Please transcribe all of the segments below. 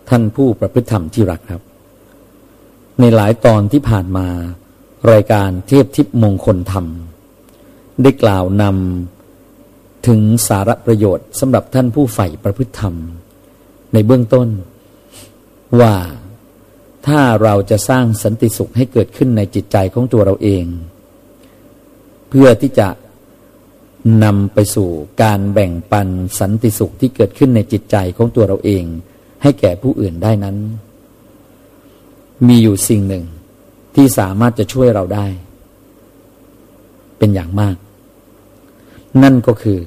ท่านผู้ประพฤติธรรมที่รักครับในหลายตอนที่ผ่านมารายการเทพทิพย์มงคลธรรมได้กล่าวนำถึงสาระประโยชน์สำหรับท่านผู้ใฝ่ประพฤติธรรมในเบื้องต้นว่าถ้าเราจะสร้างสันติสุขให้เกิดขึ้นในจิตใจของตัวเราเองเพื่อที่จะนำไปสู่การแบ่งปันสันติสุขที่เกิดขึ้นในจิตใจของตัวเราเองให้แก่ผู้อื่นได้นั้นมีอยู่สิ่งหนึ่งที่สามารถจะช่วยเราได้เป็นอย่างมากนั่นก็คือ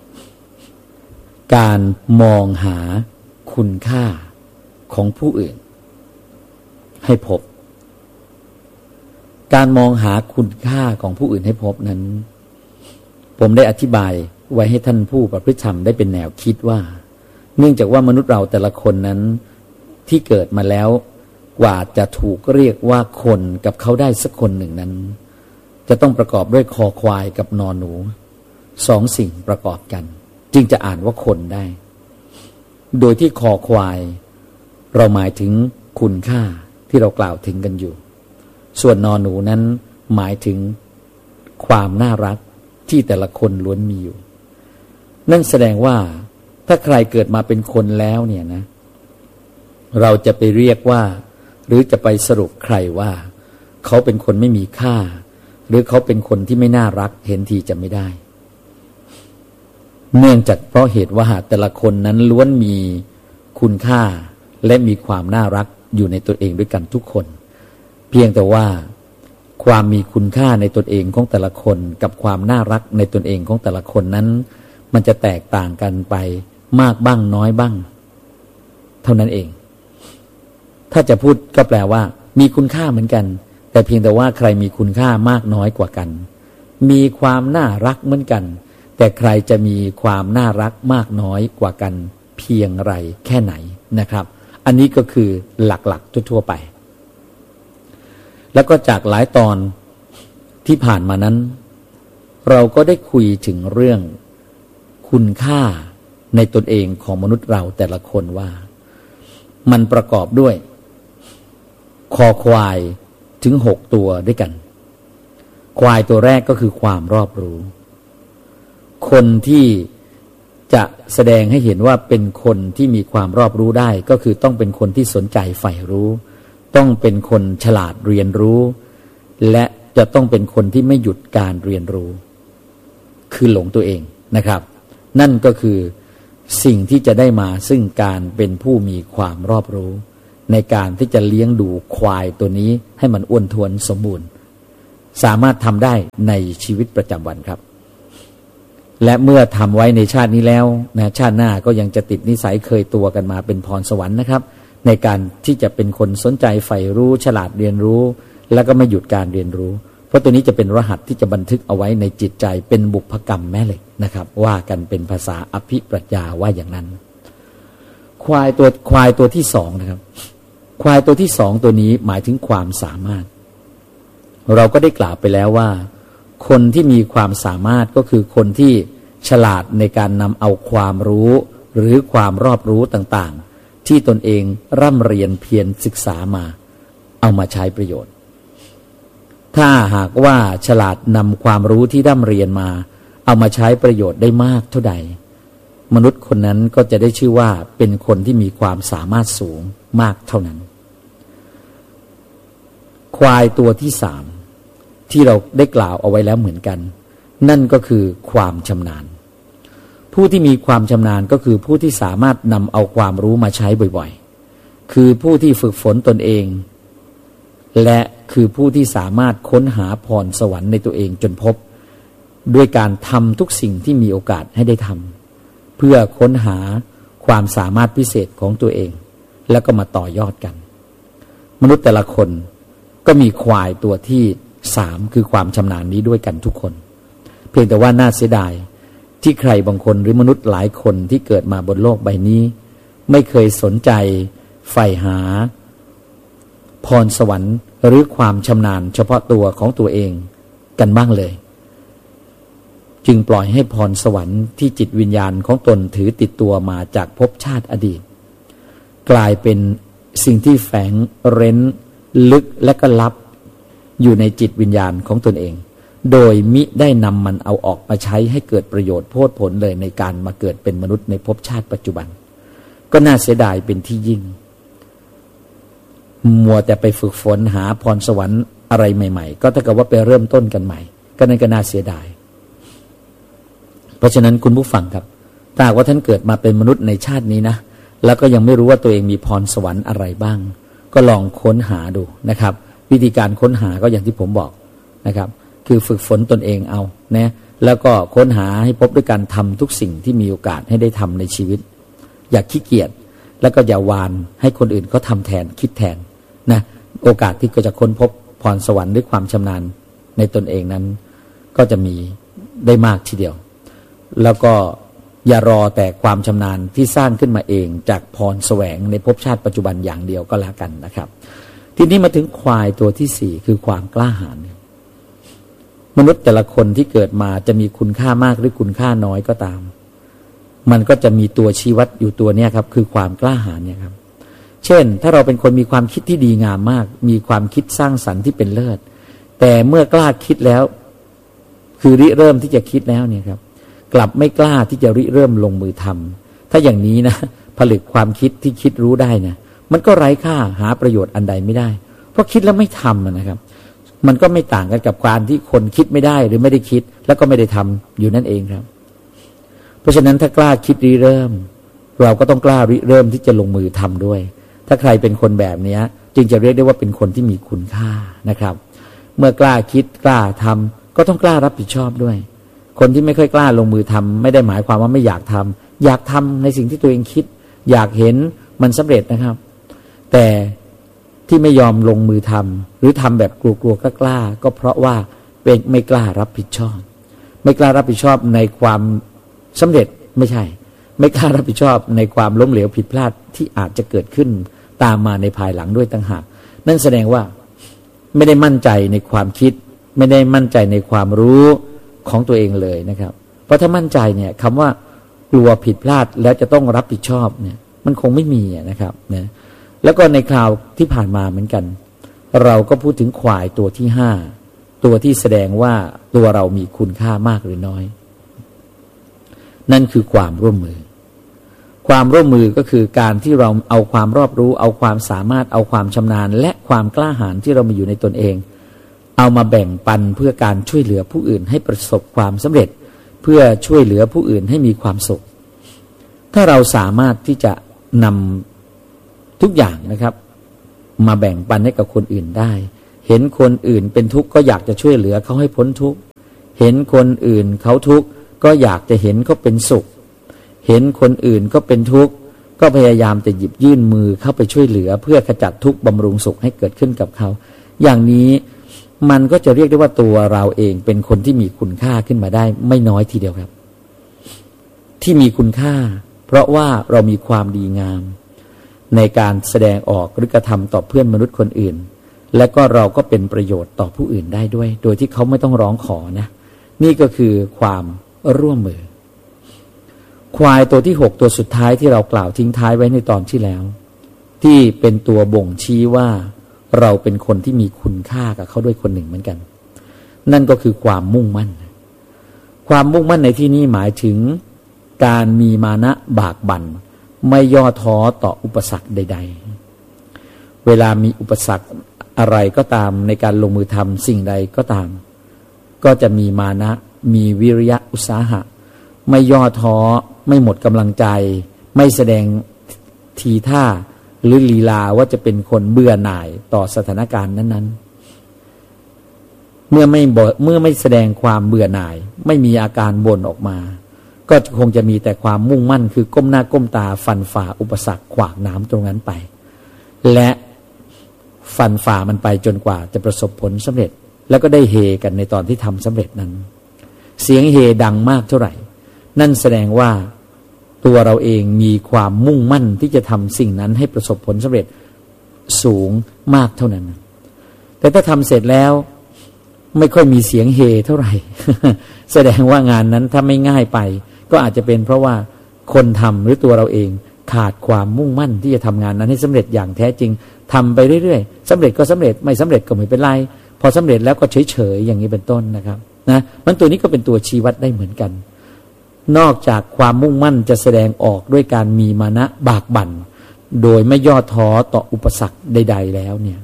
การมองหาคุณค่าของผู้อื่นให้พบการมองหาคุณค่าของผู้อื่นให้พบนั้นผมได้อธิบายไว้ให้ท่านผู้ประพฤติธรรมได้เป็นแนวคิดว่าเนื่องจากว่ามนุษย์เราแต่ละคนนั้นที่เกิดมาแล้วกว่าจะถูกเรียกว่าคนกับเขาได้สักคนหนึ่งนั้นจะต้องประกอบด้วยคอควายกับนอหนูสองสิ่งประกอบกันจึงจะอ่านว่าคนได้โดยที่คอควายเราหมายถึงคุณค่าที่เรากล่าวถึงกันอยู่ส่วนนอหนูนั้นหมายถึงความน่ารักที่แต่ละคนล้วนมีอยู่นั่นแสดงว่าถ้าใครเกิดมาเป็นคนแล้วเนี่ยนะเราจะไปเรียกว่าหรือจะไปสรุปใครว่าเขาเป็นคนไม่มีค่าหรือเขาเป็นคนที่ไม่น่ารักเห็นทีจะไม่ได้เนื่องจากเพราะเหตุว่าแต่ละคนนั้นล้วนมีคุณค่าและมีความน่ารักอยู่ในตนเองด้วยกันทุกคนเพียงแต่ว่าความมีคุณค่าในตนเองของแต่ละคนกับความน่ารักในตนเองของแต่ละคนนั้นมันจะแตกต่างกันไปมากบ้างน้อยบ้างเท่านั้นเองถ้าจะพูดก็แปลว่ามีคุณค่าเหมือนกันแต่เพียงแต่ว่าใครมีคุณค่ามากน้อยกว่ากันมีความน่ารักเหมือนกันแต่ใครจะมีความน่ารักมากน้อยกว่ากันเพียงไรแค่ไหนนะครับอันนี้ก็คือหลักๆทั่วๆไปแล้วก็จากหลายตอนที่ผ่านมานั้นเราก็ได้คุยถึงเรื่องคุณค่าในตนเองของมนุษย์เราแต่ละคนว่ามันประกอบด้วยคอควายถึง6ตัวด้วยกันควายตัวแรกก็คือความรอบรู้คนที่จะแสดงให้เห็นว่าเป็นคนที่มีความรอบรู้ได้ก็คือต้องเป็นคนที่สนใจใฝ่รู้ต้องเป็นคนฉลาดเรียนรู้และจะต้องเป็นคนที่ไม่หยุดการเรียนรู้คือหลงตัวเองนะครับนั่นก็คือสิ่งที่จะได้มาซึ่งการเป็นผู้มีความรอบรู้ในการที่จะเลี้ยงดูควายตัวนี้ให้มันอ้วนท้วนสมบูรณ์สามารถทำได้ในชีวิตประจำวันครับและเมื่อทำไว้ในชาตินี้แล้วนะชาติหน้าก็ยังจะติดนิสัยเคยตัวกันมาเป็นพรสวรรค์นะครับในการที่จะเป็นคนสนใจใฝ่รู้ฉลาดเรียนรู้แล้วก็ไม่หยุดการเรียนรู้เพราะตัวนี้จะเป็นรหัสที่จะบันทึกเอาไว้ในจิตใจเป็นบุพกรรมแม่เหล็กนะครับว่ากันเป็นภาษาอภิปรัชญาว่าอย่างนั้นควายตัวที่สองนะครับควายตัวที่สองตัวนี้หมายถึงความสามารถเราก็ได้กล่าวไปแล้วว่าคนที่มีความสามารถก็คือคนที่ฉลาดในการนำเอาความรู้หรือความรอบรู้ต่างๆที่ตนเองร่ำเรียนเพียรศึกษามาเอามาใช้ประโยชน์ถ้าหากว่าฉลาดนำความรู้ที่ร่ำเรียนมาเอามาใช้ประโยชน์ได้มากเท่าใดมนุษย์คนนั้นก็จะได้ชื่อว่าเป็นคนที่มีความสามารถสูงมากเท่านั้นควายตัวที่สามที่เราได้กล่าวเอาไว้แล้วเหมือนกันนั่นก็คือความชำนาญผู้ที่มีความชำนาญก็คือผู้ที่สามารถนำเอาความรู้มาใช้บ่อยๆคือผู้ที่ฝึกฝนตนเองและคือผู้ที่สามารถค้นหาพรสวรรค์ในตัวเองจนพบด้วยการทำทุกสิ่งที่มีโอกาสให้ได้ทำเพื่อค้นหาความสามารถพิเศษของตัวเองแล้วก็มาต่อยอดกันมนุษย์แต่ละคนก็มีควายตัวที่สามคือความชำนาญนี้ด้วยกันทุกคนเพียงแต่ว่าน่าเสียดายที่ใครบางคนหรือมนุษย์หลายคนที่เกิดมาบนโลกใบนี้ไม่เคยสนใจใฝ่หาพรสวรรค์หรือความชำนาญเฉพาะตัวของตัวเองกันบ้างเลยจึงปล่อยให้พรสวรรค์ที่จิตวิญญาณของตนถือติดตัวมาจากภพชาติอดีตกลายเป็นสิ่งที่แฝงเร้นลึกและก็ลับอยู่ในจิตวิญญาณของตนเองโดยมิได้นำมันเอาออกมาใช้ให้เกิดประโยชน์โพดผลเลยในการมาเกิดเป็นมนุษย์ในภพชาติปัจจุบันก็น่าเสียดายเป็นที่ยิ่งมัวแต่ไปฝึกฝนหาพรสวรรค์อะไรใหม่ๆก็เท่ากับว่าไปเริ่มต้นกันใหม่ก็นั่นก็น่าเสียดายเพราะฉะนั้นคุณผู้ฟังครับถ้าว่าท่านเกิดมาเป็นมนุษย์ในชาตินี้นะแล้วก็ยังไม่รู้ว่าตัวเองมีพรสวรรค์อะไรบ้างก็ลองค้นหาดูนะครับวิธีการค้นหาก็อย่างที่ผมบอกนะครับคือฝึกฝนตนเองเอานะแล้วก็ค้นหาให้พบด้วยการทำทุกสิ่งที่มีโอกาสให้ได้ทำในชีวิตอย่าขี้เกียจแล้วก็อย่าวานให้คนอื่นเขาทำแทนคิดแทนนะโอกาสที่จะค้นพบพรสวรรค์ด้วยความชำนาญในตนเองนั้นก็จะมีได้มากทีเดียวแล้วก็อย่ารอแต่ความชำนาญที่สร้างขึ้นมาเองจากพรแสวงในภพชาติปัจจุบันอย่างเดียวก็แล้วกันนะครับทีนี้มาถึงควายตัวที่สี่คือความกล้าหาญมนุษย์แต่ละคนที่เกิดมาจะมีคุณค่ามากหรือคุณค่าน้อยก็ตามมันก็จะมีตัวชี้วัดอยู่ตัวนี้ครับคือความกล้าหาญเนี่ยครับเช่นถ้าเราเป็นคนมีความคิดที่ดีงามมากมีความคิดสร้างสรรค์ที่เป็นเลิศแต่เมื่อกล้าคิดแล้วคือริเริ่มที่จะคิดแล้วเนี่ยครับกลับไม่กล้าที่จะริเริ่มลงมือทำถ้าอย่างนี้นะผลิตความคิดที่คิดรู้ได้เนี่ยมันก็ไร้ค่าหาประโยชน์อันใดไม่ได้เพราะคิดแล้วไม่ทำนะครับมันก็ไม่ต่างกันกับการที่คนคิดไม่ได้หรือไม่ได้คิดแล้วก็ไม่ได้ทำอยู่นั่นเองครับเพราะฉะนั้นถ้ากล้าคิดริเริ่มเราก็ต้องกล้าริเริ่มที่จะลงมือทำด้วยถ้าใครเป็นคนแบบนี้จึงจะเรียกได้ว่าเป็นคนที่มีคุณค่านะครับเมื่อกล้าคิดกล้าทำก็ต้องกล้ารับผิดชอบด้วยคนที่ไม่ค่อยกล้าลงมือทำไม่ได้หมายความว่าไม่อยากทำอยากทำในสิ่งที่ตัวเองคิดอยากเห็นมันสำเร็จนะครับแต่ที่ไม่ยอมลงมือทำหรือทำแบบกลัวๆกล้าๆก็เพราะว่าเป็นไม่กล้ารับผิดชอบไม่กล้ารับผิดชอบในความสำเร็จไม่ใช่ไม่กล้ารับผิดชอบในความล้มเหลวผิดพลาดที่อาจจะเกิดขึ้นตามมาในภายหลังด้วยต่างหากนั่นแสดงว่าไม่ได้มั่นใจในความคิดไม่ได้มั่นใจในความรู้ของตัวเองเลยนะครับเพราะถ้ามั่นใจเนี่ยคำว่ากลัวผิดพลาดแล้วจะต้องรับผิดชอบเนี่ยมันคงไม่มีนะครับนะแล้วก็ในคราวที่ผ่านมาเหมือนกันเราก็พูดถึงควายตัวที่ห้าตัวที่แสดงว่าตัวเรามีคุณค่ามากหรือน้อยนั่นคือความร่วมมือความร่วมมือก็คือการที่เราเอาความรอบรู้เอาความสามารถเอาความชำนาญและความกล้าหาญที่เรามีอยู่ในตนเองเอามาแบ่งปันเพื่อการช่วยเหลือผู้อื่นให้ประสบความสำเร็จเพื่อช่วยเหลือผู้อื่นให้มีความสุขถ้าเราสามารถที่จะนำทุกอย่างนะครับมาแบ่งปันให้กับคนอื่นได้เห็นคนอื่นเป็นทุกข์ก็อยากจะช่วยเหลือเขาให้พ้นทุกข์เห็นคนอื่นเขาทุกข์ก็อยากจะเห็นเขาเป็นสุขเห็นคนอื่นก็เป็นทุกข์ก็พยายามจะหยิบยื่นมือเข้าไปช่วยเหลือเพื่อขจัดทุกข์บำรุงสุขให้เกิดขึ้นกับเขาอย่างนี้มันก็จะเรียกได้ว่าตัวเราเองเป็นคนที่มีคุณค่าขึ้นมาได้ไม่น้อยทีเดียวครับที่มีคุณค่าเพราะว่าเรามีความดีงามในการแสดงออกหรือกระทำต่อเพื่อนมนุษย์คนอื่นและก็เราก็เป็นประโยชน์ต่อผู้อื่นได้ด้วยโดยที่เขาไม่ต้องร้องขอนะนี่ก็คือความร่วมมือควายตัวที่6ตัวสุดท้ายที่เรากล่าวทิ้งท้ายไว้ในตอนที่แล้วที่เป็นตัวบ่งชี้ว่าเราเป็นคนที่มีคุณค่ากับเขาด้วยคนหนึ่งเหมือนกันนั่นก็คือความมุ่งมั่นความมุ่งมั่นในที่นี้หมายถึงการมีมานะบากบั่นไม่ย่อท้อต่ออุปสรรคใดๆเวลามีอุปสรรคอะไรก็ตามในการลงมือทำสิ่งใดก็ตามก็จะมีมานะมีวิริยะอุตสาหะไม่ย่อท้อไม่หมดกำลังใจไม่แสดงทีท่าหรือลีลาว่าจะเป็นคนเบื่อหน่ายต่อสถานการณ์นั้นๆเมื่อไม่แสดงความเบื่อหน่ายไม่มีอาการบ่นออกมาก็คงจะมีแต่ความมุ่งมั่นคือก้มหน้าก้มตาฟันฝ่าอุปสรรคขวากหนามตรงนั้นไปและฟันฝ่ามันไปจนกว่าจะประสบผลสำเร็จแล้วก็ได้เฮกันในตอนที่ทำสำเร็จนั้นเสียงเฮดังมากเท่าไหร่นั่นแสดงว่าตัวเราเองมีความมุ่งมั่นที่จะทำสิ่งนั้นให้ประสบผลสำเร็จสูงมากเท่านั้นแต่ถ้าทำเสร็จแล้วไม่ค่อยมีเสียงเฮเท่าไหร่ แสดงว่างานนั้นถ้าไม่ง่ายไปก็อาจจะเป็นเพราะว่าคนทำหรือตัวเราเองขาดความมุ่งมั่นที่จะทำงานนั้นให้สำเร็จอย่างแท้จริงทำไปเรื่อยๆสำเร็จก็สำเร็จไม่สำเร็จก็ไม่เป็นไรพอสำเร็จแล้วก็เฉยๆอย่างนี้เป็นต้นนะครับนะมันตัวนี้ก็เป็นตัวชี้วัดได้เหมือนกันนอกจากความมุ่งมั่นจะแสดงออกด้วยการมีมานะบากบั่นโดยไม่ย่อท้อต่ออุปสรรคใดๆแล้วเนี่ย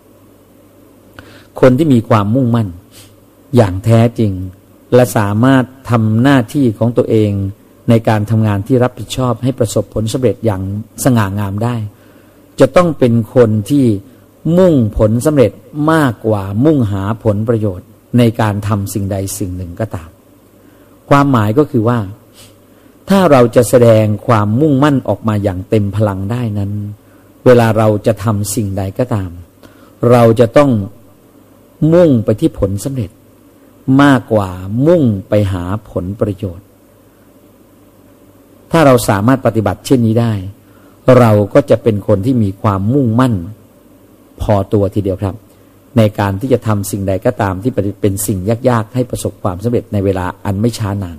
คนที่มีความมุ่งมั่นอย่างแท้จริงและสามารถทำหน้าที่ของตัวเองในการทำงานที่รับผิดชอบให้ประสบผลสำเร็จอย่างสง่างามได้จะต้องเป็นคนที่มุ่งผลสำเร็จมากกว่ามุ่งหาผลประโยชน์ในการทำสิ่งใดสิ่งหนึ่งก็ตามความหมายก็คือว่าถ้าเราจะแสดงความมุ่งมั่นออกมาอย่างเต็มพลังได้นั้นเวลาเราจะทำสิ่งใดก็ตามเราจะต้องมุ่งไปที่ผลสำเร็จมากกว่ามุ่งไปหาผลประโยชน์ถ้าเราสามารถปฏิบัติเช่นนี้ได้เราก็จะเป็นคนที่มีความมุ่งมั่นพอตัวทีเดียวครับในการที่จะทำสิ่งใดก็ตามที่เป็นสิ่งยากๆให้ประสบความสำเร็จในเวลาอันไม่ช้านาน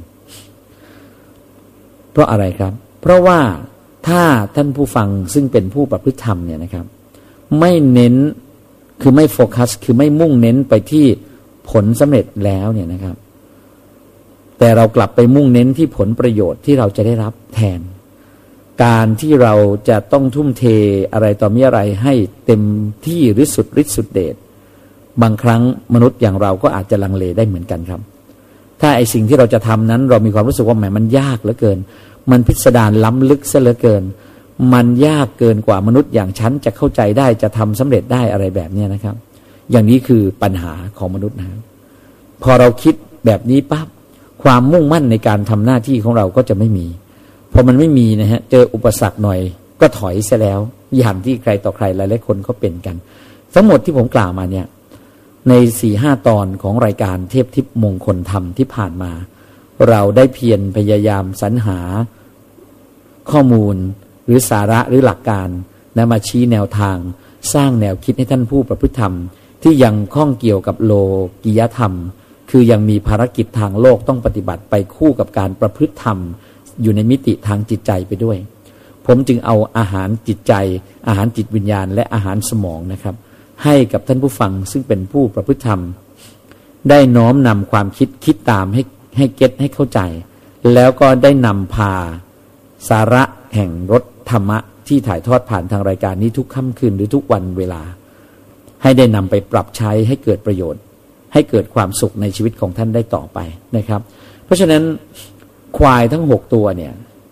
เพราะอะไรครับเพราะว่าถ้าท่านผู้ฟังซึ่งเป็นผู้ประพฤติธรรมเนี่ยนะครับไม่เน้นคือไม่โฟกัสคือไม่มุ่งเน้นไปที่ผลสำเร็จแล้วเนี่ยนะครับแต่เรากลับไปมุ่งเน้นที่ผลประโยชน์ที่เราจะได้รับแทนการที่เราจะต้องทุ่มเทอะไรต่อมีอะไรให้เต็มที่หรือสุดฤทธิ์สุดเดชบางครั้งมนุษย์อย่างเราก็อาจจะลังเลได้เหมือนกันครับถ้าไอ้สิ่งที่เราจะทำนั้นเรามีความรู้สึกว่าแหมมันยากเหลือเกินมันพิสดารล้ำลึกซะเหลือเกินมันยากเกินกว่ามนุษย์อย่างฉันจะเข้าใจได้จะทำสำเร็จได้อะไรแบบนี้นะครับอย่างนี้คือปัญหาของมนุษย์นะพอเราคิดแบบนี้ปั๊บความมุ่งมั่นในการทำหน้าที่ของเราก็จะไม่มีพอมันไม่มีนะฮะเจออุปสรรคหน่อยก็ถอยซะแล้วอย่างที่ใครต่อใครหลายๆคนเขาเป็นกันทั้งหมดที่ผมกล่าวมาเนี่ยใน 4-5 ตอนของรายการเทพทิพย์มงคลธรรมที่ผ่านมาเราได้เพียรพยายามสรรหาข้อมูลหรือสาระหรือหลักการนะมาชี้แนวทางสร้างแนวคิดให้ท่านผู้ประพฤติธรรมที่ยังข้องเกี่ยวกับโลกิยธรรมคือยังมีภารกิจทางโลกต้องปฏิบัติไปคู่กับการประพฤติธรรมอยู่ในมิติทางจิตใจไปด้วยผมจึงเอาอาหารจิตใจอาหารจิตวิญญาณและอาหารสมองนะครับให้กับท่านผู้ฟังซึ่งเป็นผู้ประพฤติธรรมได้น้อมนำความคิดตามให้เก็ตให้เข้าใจแล้วก็ได้นำพาสาระแห่งรสธรรมะที่ถ่ายทอดผ่านทางรายการนี้ทุกค่ำคืนหรือทุกวันเวลาให้ได้นำไปปรับใช้ให้เกิดประโยชน์ให้เกิดความสุขในชีวิตของท่านได้ต่อไปนะครับเพราะฉะนั้นควายทั้ง6ตัวเนี่ย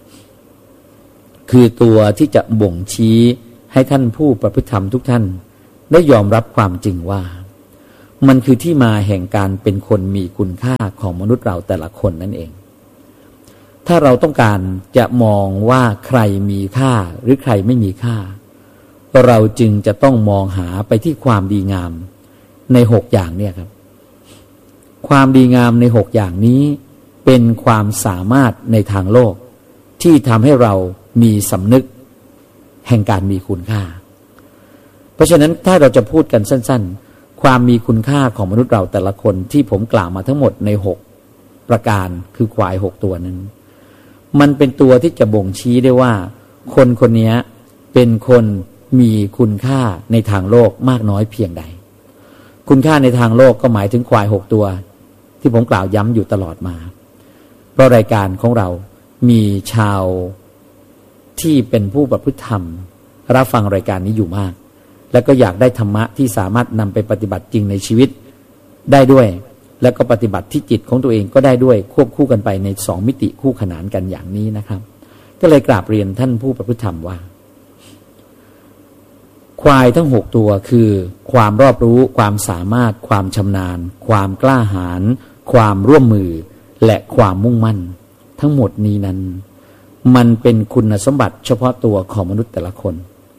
คือตัวที่จะบ่งชี้ให้ท่านผู้ประพฤติธรรมทุกท่านได้ยอมรับความจริงว่ามันคือที่มาแห่งการเป็นคนมีคุณค่าของมนุษย์เราแต่ละคนนั่นเองถ้าเราต้องการจะมองว่าใครมีค่าหรือใครไม่มีค่าเราจึงจะต้องมองหาไปที่ความดีงามใน6อย่างเนี่ยครับความดีงามใน6อย่างนี้เป็นความสามารถในทางโลกที่ทำให้เรามีสำนึกแห่งการมีคุณค่าเพราะฉะนั้นถ้าเราจะพูดกันสั้นๆความมีคุณค่าของมนุษย์เราแต่ละคนที่ผมกล่าวมาทั้งหมดใน6ประการคือควาย6ตัวนั้นมันเป็นตัวที่จะบ่งชี้ได้ว่าคนคนนี้เป็นคนมีคุณค่าในทางโลกมากน้อยเพียงใดคุณค่าในทางโลกก็หมายถึงควาย6ตัวที่ผมกล่าวย้ำอยู่ตลอดมาเพราะรายการของเรามีชาวที่เป็นผู้ประพฤติธรรมรับฟังรายการนี้อยู่มากแล้วก็อยากได้ธรรมะที่สามารถนำไปปฏิบัติจริงในชีวิตได้ด้วยแล้วก็ปฏิบัติที่จิตของตัวเองก็ได้ด้วยควบคู่กันไปใน2มิติคู่ขนานกันอย่างนี้นะครับก็เลยกราบเรียนท่านผู้ประพฤติธรรมว่าควายทั้ง6ตัวคือความรอบรู้ความสามารถความชำนาญความกล้าหาญความร่วมมือและความมุ่งมั่นทั้งหมดนี้นั้นมันเป็นคุณสมบัติเฉพาะตัวของมนุษย์แต่ละคน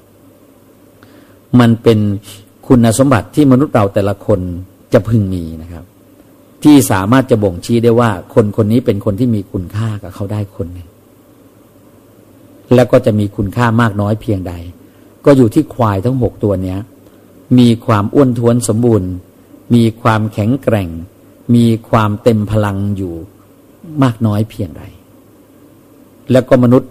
มันเป็นคุณสมบัติที่มนุษย์เราแต่ละคนจะพึงมีนะครับที่สามารถจะบ่งชี้ได้ว่าคนคนนี้เป็นคนที่มีคุณค่ากับเขาได้คนหนึ่งแล้วก็จะมีคุณค่ามากน้อยเพียงใดก็อยู่ที่ควายทั้ง6ตัวเนี้ยมีความอ้วนท้วนสมบูรณ์มีความแข็งแกร่งมีความเต็มพลังอยู่มากน้อยเพียงใดแล้วก็มนุษย์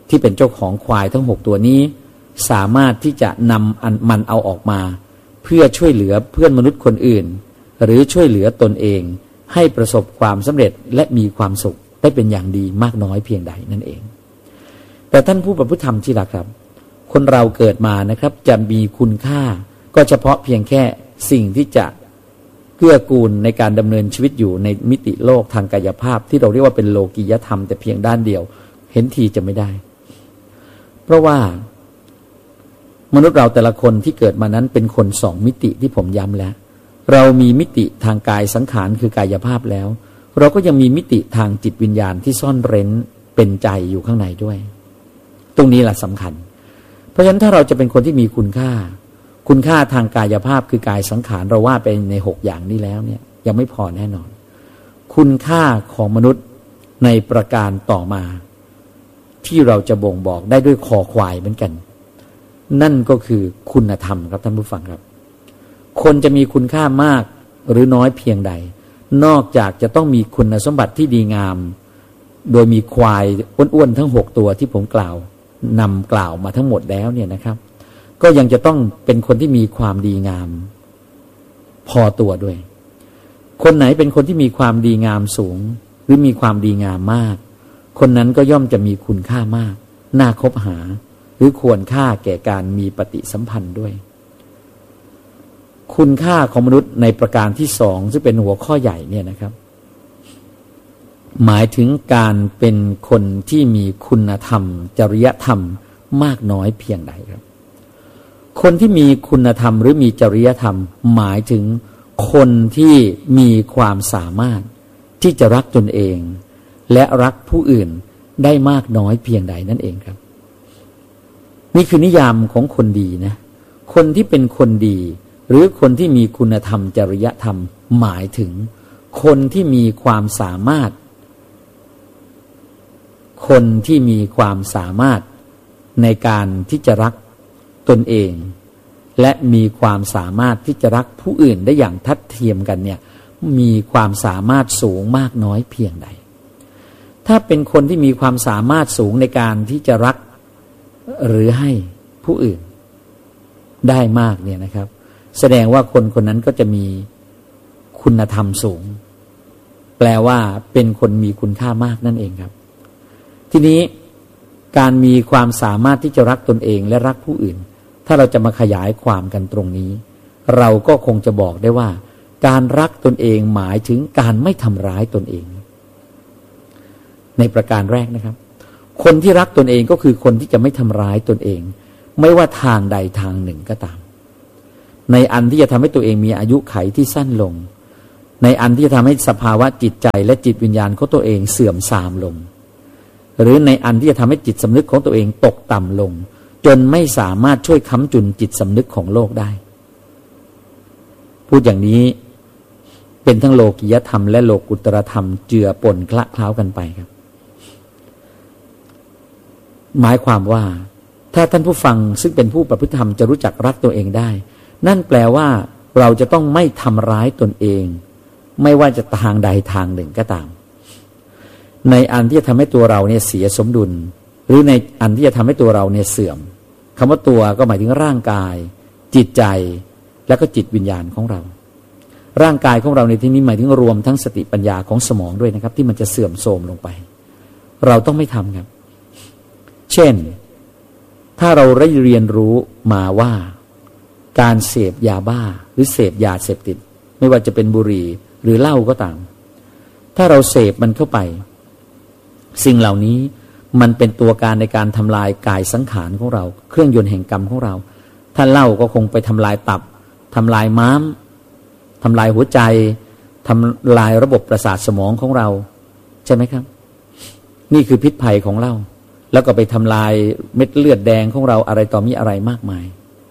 ที่เป็นเจ้าของควายทั้ง6ตัวนี้สามารถที่จะนำมันเอาออกมาเพื่อช่วยเหลือเพื่อนมนุษย์คนอื่นหรือช่วยเหลือตนเองให้ประสบความสำเร็จและมีความสุขได้เป็นอย่างดีมากน้อยเพียงใดนั่นเองแต่ท่านผู้ประพฤติธรรมที่รักครับคนเราเกิดมานะครับจะมีคุณค่าก็เฉพาะเพียงแค่สิ่งที่จะเกื้อกูลในการดำเนินชีวิตอยู่ในมิติโลกทางกายภาพที่เราเรียกว่าเป็นโลกียธรรมแต่เพียงด้านเดียวเห็นทีจะไม่ได้เพราะว่ามนุษย์เราแต่ละคนที่เกิดมานั้นเป็นคน2มิติที่ผมย้ำแล้วเรามีมิติทางกายสังขารคือกายภาพแล้วเราก็ยังมีมิติทางจิตวิญญาณที่ซ่อนเร้นเป็นใจอยู่ข้างในด้วยตรงนี้แหละสำคัญเพราะฉะนั้นถ้าเราจะเป็นคนที่มีคุณค่าทางกายภาพคือกายสังขารเราว่าไปใน6อย่างนี้แล้วเนี่ยยังไม่พอแน่นอนคุณค่าของมนุษย์ในประการต่อมาที่เราจะบ่งบอกได้ด้วยคอควายเหมือนกันนั่นก็คือคุณธรรมครับท่านผู้ฟังครับคนจะมีคุณค่ามากหรือน้อยเพียงใดนอกจากจะต้องมีคุณสมบัติที่ดีงามโดยมีควายอ้วนๆทั้ง6ตัวที่ผมกล่าวนำกล่าวมาทั้งหมดแล้วเนี่ยนะครับก็ยังจะต้องเป็นคนที่มีความดีงามพอตัวด้วยคนไหนเป็นคนที่มีความดีงามสูงหรือมีความดีงามมากคนนั้นก็ย่อมจะมีคุณค่ามากน่าคบหาหรือควรค่าแก่การมีปฏิสัมพันธ์ด้วยคุณค่าของมนุษย์ในประการที่2ซึ่งเป็นหัวข้อใหญ่เนี่ยนะครับหมายถึงการเป็นคนที่มีคุณธรรมจริยธรรมมากน้อยเพียงใดครับคนที่มีคุณธรรมหรือมีจริยธรรมหมายถึงคนที่มีความสามารถที่จะรักตนเองและรักผู้อื่นได้มากน้อยเพียงใดนั่นเองครับนี่คือนิยามของคนดีนะคนที่เป็นคนดีหรือคนที่มีคุณธรรมจริยธรรมหมายถึงคนที่มีความสามารถในการที่จะรักตนเองและมีความสามารถที่จะรักผู้อื่นได้อย่างทัดเทียมกันเนี่ยมีความสามารถสูงมากน้อยเพียงใดถ้าเป็นคนที่มีความสามารถสูงในการที่จะรักหรือให้ผู้อื่นได้มากเนี่ยนะครับแสดงว่าคนคนนั้นก็จะมีคุณธรรมสูงแปลว่าเป็นคนมีคุณค่ามากนั่นเองครับทีนี้การมีความสามารถที่จะรักตนเองและรักผู้อื่นถ้าเราจะมาขยายความกันตรงนี้เราก็คงจะบอกได้ว่าการรักตนเองหมายถึงการไม่ทำร้ายตนเองในประการแรกนะครับคนที่รักตนเองก็คือคนที่จะไม่ทำร้ายตนเองไม่ว่าทางใดทางหนึ่งก็ตามในอันที่จะทำให้ตัวเองมีอายุขัยที่สั้นลงในอันที่จะทำให้สภาวะจิตใจและจิตวิญญาณของตัวเองเสื่อมทรามลงหรือในอันที่จะทำให้จิตสำนึกของตัวเองตกต่ำลงจนไม่สามารถช่วยค้ำจุนจิตสำนึกของโลกได้พูดอย่างนี้เป็นทั้งโลกิยธรรมและโลกุตตรธรรมเจือปนคละเคล้ากันไปครับหมายความว่าถ้าท่านผู้ฟังซึ่งเป็นผู้ประพฤติธรรมจะรู้จักรักตัวเองได้นั่นแปลว่าเราจะต้องไม่ทำร้ายตนเองไม่ว่าจะทางใดทางหนึ่งก็ตามในอันที่จะทำให้ตัวเราเนี่ยเสียสมดุลหรือในอันที่จะทำให้ตัวเราเนี่ยเสื่อมคำว่าตัวก็หมายถึงร่างกายจิตใจและก็จิตวิญญาณของเราร่างกายของเราในที่นี้หมายถึงรวมทั้งสติปัญญาของสมองด้วยนะครับที่มันจะเสื่อมโทรมลงไปเราต้องไม่ทำครับเช่นถ้าเราได้เรียนรู้มาว่าการเสพยาบ้าหรือเสพยาเสพติดไม่ว่าจะเป็นบุหรี่หรือเหล้าก็ตามถ้าเราเสพมันเข้าไปสิ่งเหล่านี้มันเป็นตัวการในการทำลายกายสังขารของเราเครื่องยนต์แห่งกรรมของเราถ้าเหล้าก็คงไปทำลายตับทำลายม้ามทำลายหัวใจทำลายระบบประสาทสมองของเราใช่ไหมครับนี่คือพิษภัยของเหล้าแล้วก็ไปทำลายเม็ดเลือดแดงของเราอะไรต่อมีอะไรมากมาย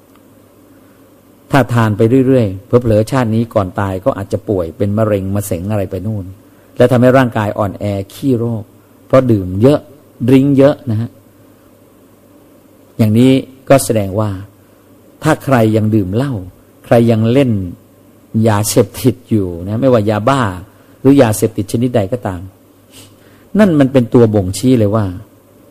ถ้าทานไปเรื่อยๆเผลอๆชาตินี้ก่อนตายก็อาจจะป่วยเป็นมะเร็งมะเส็งอะไรไปนู่นและทำให้ร่างกายอ่อนแอขี้โรคเพราะดื่มเยอะดื่มเยอะนะฮะอย่างนี้ก็แสดงว่าถ้าใครยังดื่มเหล้าใครยังเล่นยาเสพติดอยู่นะไม่ว่ายาบ้าหรือยาเสพติดชนิดใดก็ตามนั่นมันเป็นตัวบ่งชี้เลยว่า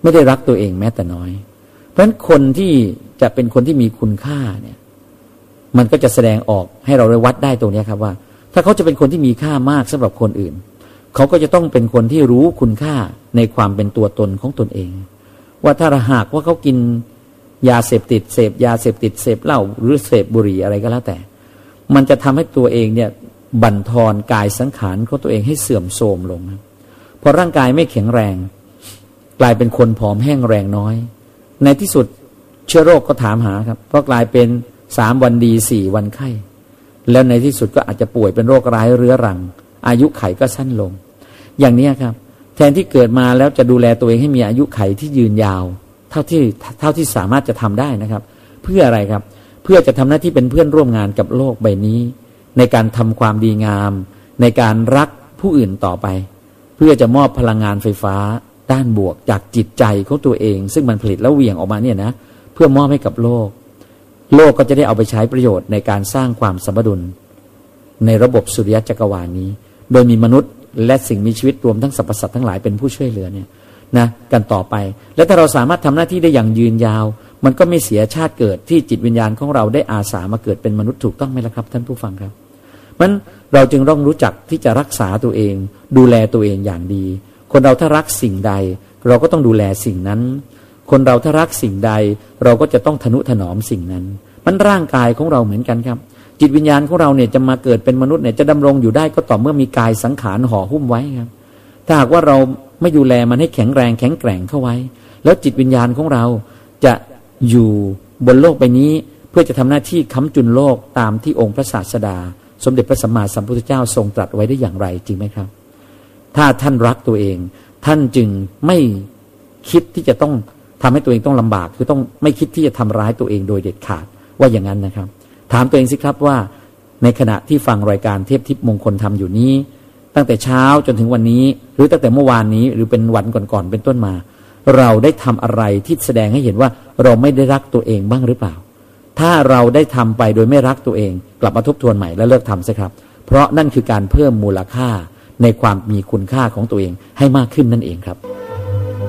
ไม่ได้รักตัวเองแม้แต่น้อยเพราะฉะนั้นคนที่จะเป็นคนที่มีคุณค่าเนี่ยมันก็จะแสดงออกให้เราได้วัดได้ตรงนี้ครับว่าถ้าเขาจะเป็นคนที่มีค่ามากสำหรับคนอื่นเขาก็จะต้องเป็นคนที่รู้คุณค่าในความเป็นตัวตนของตนเองว่าถ้าหากว่าเขากินยาเสพติดเสพยาเสพติดเสพเหล้าหรือเสพบุหรี่อะไรก็แล้วแต่มันจะทำให้ตัวเองเนี่ยบั่นทอนกายสังขารของตัวเองให้เสื่อมโทรมลงครับพอร่างกายไม่แข็งแรงกลายเป็นคนผอมแห้งแรงน้อยในที่สุดเชื้อโรคก็ถามหาครับก็กลายเป็น3 วันดี4 วันไข้แล้วในที่สุดก็อาจจะป่วยเป็นโรคร้ายเรื้อรังอายุไขก็สั้นลงอย่างนี้ครับแทนที่เกิดมาแล้วจะดูแลตัวเองให้มีอายุไขที่ยืนยาวเท่าที่สามารถจะทำได้นะครับเพื่ออะไรครับเพื่อจะทำหน้าที่เป็นเพื่อนร่วมงานกับโลกใบนี้ในการทำความดีงามในการรักผู้อื่นต่อไปเพื่อจะมอบพลังงานไฟฟ้าด้านบวกจากจิตใจของตัวเองซึ่งมันผลิตแล้วเหวี่ยงออกมาเนี่ยนะเพื่อมอบให้กับโลกก็จะได้เอาไปใช้ประโยชน์ในการสร้างความสมดุลในระบบสุริยะจักรวาลนี้โดยมีมนุษย์และสิ่งมีชีวิตรวมทั้งสรรพสัตว์ทั้งหลายเป็นผู้ช่วยเหลือเนี่ยนะกันต่อไปและถ้าเราสามารถทำหน้าที่ได้อย่างยืนยาวมันก็ไม่เสียชาติเกิดที่จิตวิญญาณของเราได้อาสามาเกิดเป็นมนุษย์ถูกต้องไหมล่ะครับท่านผู้ฟังครับมันเราจึงต้องรู้จักที่จะรักษาตัวเองดูแลตัวเองอย่างดีคนเราถ้ารักสิ่งใดเราก็ต้องดูแลสิ่งนั้นคนเราถ้ารักสิ่งใดเราก็จะต้องทนุถนอมสิ่งนั้นมันร่างกายของเราเหมือนกันครับจิตวิญญาณของเราเนี่ยจะมาเกิดเป็นมนุษย์เนี่ยจะดำรงอยู่ได้ก็ต่อเมื่อมีกายสังขารห่อหุ้มไว้ครับถ้าหากว่าเราไม่ดูแลมันให้แข็งแรงแข็งแกร่งเข้าไว้แล้วจิตวิญญาณของเราจะอยู่บนโลกใบนี้เพื่อจะทำหน้าที่ค้ำจุนโลกตามที่องค์พระศาสดาสมเด็จพระสัมมาสัมพุทธเจ้าทรงตรัสไว้ได้อย่างไรจริงไหมครับถ้าท่านรักตัวเองท่านจึงไม่คิดที่จะต้องทำให้ตัวเองต้องลำบากคือต้องไม่คิดที่จะทำร้ายตัวเองโดยเด็ดขาดว่าอย่างนั้นนะครับถามตัวเองสิครับว่าในขณะที่ฟังรายการเทพทิพย์มงคลธรรมอยู่นี้ตั้งแต่เช้าจนถึงวันนี้หรือตั้งแต่เมื่อวานนี้หรือเป็นวันก่อนๆเป็นต้นมาเราได้ทำอะไรที่แสดงให้เห็นว่าเราไม่ได้รักตัวเองบ้างหรือเปล่าถ้าเราได้ทำไปโดยไม่รักตัวเองกลับมาทบทวนใหม่และเลิกทำซะครับเพราะนั่นคือการเพิ่มมูลค่าในความมีคุณค่าของตัวเองให้มากขึ้นนั่นเองครับ